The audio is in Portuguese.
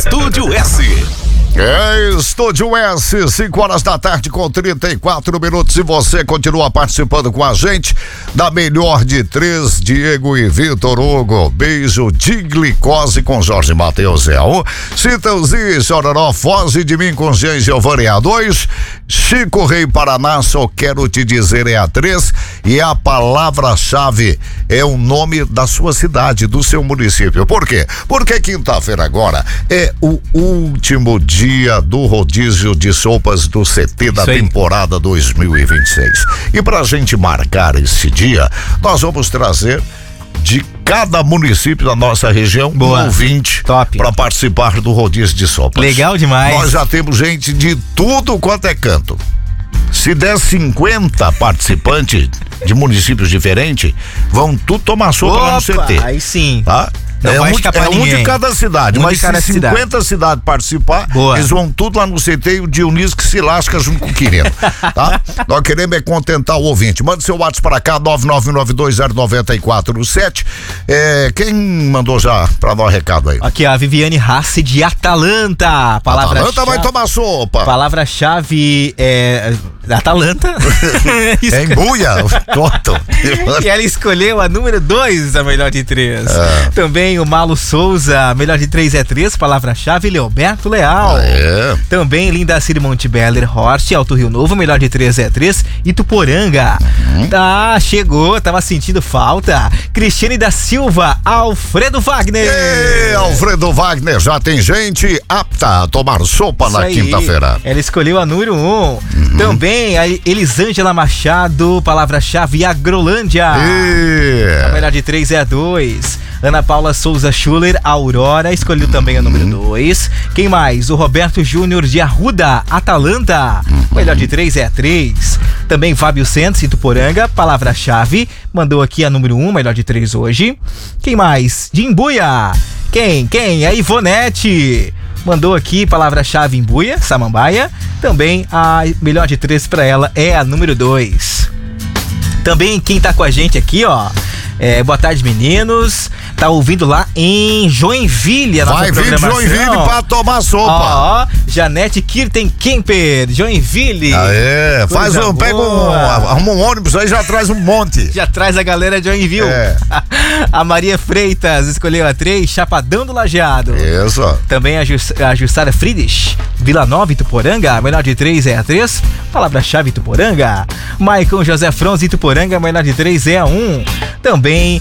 Estúdio S. Estúdio S, 5 horas da tarde com 34 minutos e você continua participando com a gente da melhor de três, Diego e Vitor Hugo. Beijo de glicose com Jorge Mateus é 1, Citãozinho e Chororó, Foge de Mim com Jean Giovanni é 2, Chico Rei Paraná, Só Quero Te Dizer é a 3 e a palavra-chave é o nome da sua cidade, do seu município. Por quê? Porque quinta-feira agora é o último dia do rodízio de sopas do CT da temporada 2026. E pra gente marcar esse dia, nós vamos trazer de cada município da nossa região um ouvinte para participar do rodízio de sopas. Legal demais. Nós já temos gente de tudo quanto é canto. Se der 50 participantes de municípios diferentes, vão tudo tomar sopa lá no CT. Aí sim. Tá? Um de cada cidade, mas se 50 cidades participar, eles vão tudo lá no CT e o Dionísio que se lasca junto com o Quirino, tá? Nós queremos é contentar o ouvinte. Manda seu WhatsApp para cá, 999209417. Quem mandou já pra nós recado aí? Aqui, a Viviane Rassi de Atalanta. Atalanta vai tomar sopa. Palavra-chave é Atalanta. É embuia, tonto. E ela escolheu a número 2, a melhor de 3. Também o Malo Souza, melhor de 3 é 3, palavra-chave Leoberto Leal. Também Linda Ciri Montebeller Horst, Alto Rio Novo, melhor de 3 é 3, Ituporanga. Tá, chegou, tava sentindo falta. Cristiane da Silva, Alfredo Wagner. Alfredo Wagner, já tem gente apta a tomar sopa na quinta-feira. Ela escolheu a número 1. Também a Elisângela Machado, palavra-chave Agrolândia. A melhor de 3 é a 2. Ana Paula Souza Schuller, Aurora, escolheu também a número 2. Quem mais? O Roberto Júnior de Arruda, Atalanta. Melhor de 3 é a 3. Também Fábio Santos, Ituporanga, palavra-chave, mandou aqui a número 1, melhor de 3 hoje. Quem mais? De Imbuia. Quem? A Ivonete. Mandou aqui palavra-chave Imbuia, Samambaia. Também a melhor de 3 pra ela é a número 2. Também quem tá com a gente aqui, ó. Boa tarde, meninos. Tá ouvindo lá em Joinville a nossa programação. Vai vir Joinville pra tomar sopa. Janete Kirten Kemper, Joinville. Arruma um ônibus aí, já traz um monte. Já traz a galera de Joinville. A Maria Freitas escolheu a 3, Chapadão do Lajeado. Isso. Também a Jussara Friedrich, Vila Nova, Ituporanga, a melhor de 3 é a 3, palavra-chave Ituporanga. Maicon José Fronz, Ituporanga, a melhor de 3 é a 1. Também